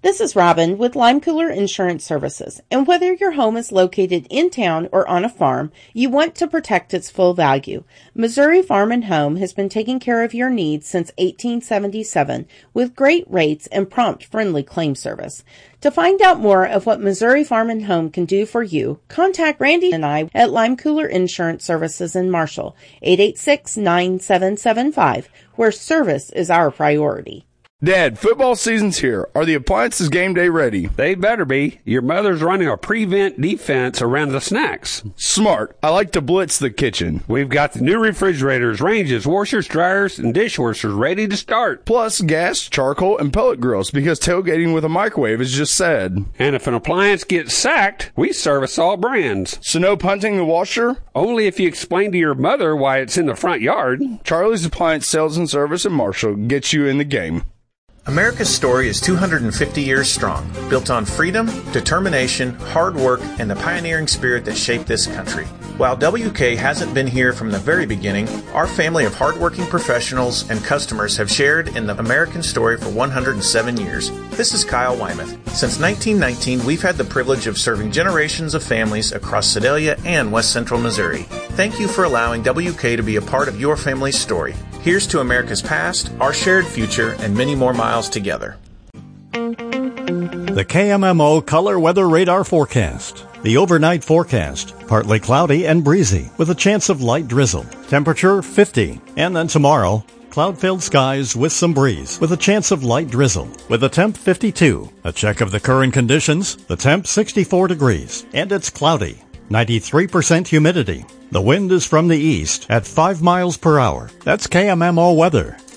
This is Robin with Lime Cooler Insurance Services, and whether your home is located in town or on a farm, you want to protect its full value. Missouri Farm and Home has been taking care of your needs since 1877 with great rates and prompt, friendly claim service. To find out more of what Missouri Farm and Home can do for you, contact Randy and I at Lime Cooler Insurance Services in Marshall, 886-9775, where service is our priority. Dad, football season's here. Are the appliances game day ready? They better be. Your mother's running a prevent defense around the snacks. Smart. I like to blitz the kitchen. We've got the new refrigerators, ranges, washers, dryers, and dishwashers ready to start. Plus gas, charcoal, and pellet grills because tailgating with a microwave is just sad. And if an appliance gets sacked, we service all brands. So no punting the washer? Only if you explain to your mother why it's in the front yard. Charlie's Appliance Sales and Service in Marshall gets you in the game. America's story is 250 years strong, built on freedom, determination, hard work, and the pioneering spirit that shaped this country. While WK hasn't been here from the very beginning, our family of hardworking professionals and customers have shared in the American story for 107 years. This is Kyle Wymuth. Since 1919, we've had the privilege of serving generations of families across Sedalia and West Central Missouri. Thank you for allowing WK to be a part of your family's story. Here's to America's past, our shared future, and many more miles together. The KMMO Color Weather Radar Forecast. The overnight forecast, partly cloudy and breezy, with a chance of light drizzle. Temperature 50. And then tomorrow, cloud-filled skies with some breeze, with a chance of light drizzle, with a temp 52. A check of the current conditions, the temp 64 degrees, and it's cloudy. 93% humidity. The wind is from the east at 5 miles per hour. That's KMMO weather.